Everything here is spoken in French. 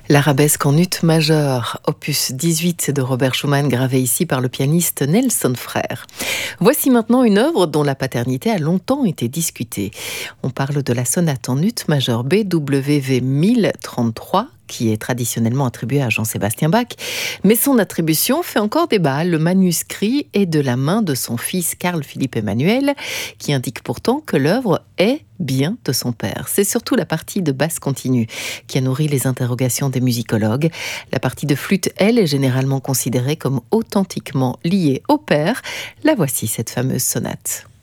L'arabesque en ut majeur, opus 18 de Robert Schumann, gravé ici par le pianiste Nelson Frère. Voici maintenant une œuvre dont la paternité a longtemps été discutée. On parle de la sonate en ut majeur BWV 1033, qui est traditionnellement attribuée à Jean-Sébastien Bach, mais son attribution fait encore débat. Le manuscrit est de la main de son fils Carl-Philippe Emmanuel, qui indique pourtant que l'œuvre est bien de son père. C'est surtout la partie de basse continue qui a nourri les interrogations des musicologues. La partie de flûte, elle, est généralement considérée comme authentiquement liée au père. La voici, cette fameuse sonate.